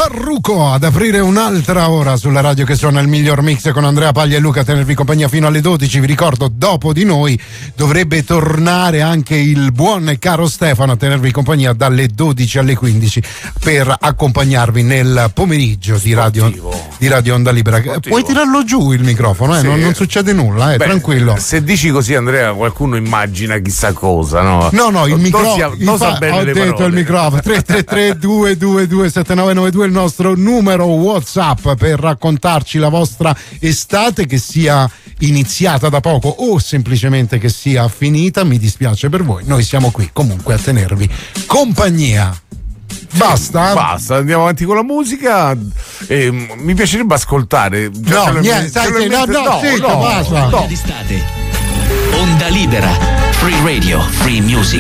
Farruko ad aprire un'altra ora sulla radio che suona il miglior mix con Andrea Paglia e Luca a tenervi compagnia fino alle 12. Vi ricordo, dopo di noi dovrebbe tornare anche il buon e caro Stefano a tenervi compagnia dalle 12 alle 15 per accompagnarvi nel pomeriggio di radio Onda Libera. Puoi tirarlo giù il microfono, sì. non succede nulla, tranquillo. Se dici così, Andrea, qualcuno immagina chissà cosa, no? No, il microfono. Ho detto il microfono. 333 222 7992 il nostro numero WhatsApp per raccontarci la vostra estate, che sia iniziata da poco o semplicemente che sia finita. Mi dispiace per voi, noi siamo qui comunque a tenervi compagnia. Basta, andiamo avanti con la musica. Mi piacerebbe ascoltare. Basta. D'estate. Onda Libera, Free Radio, Free Music.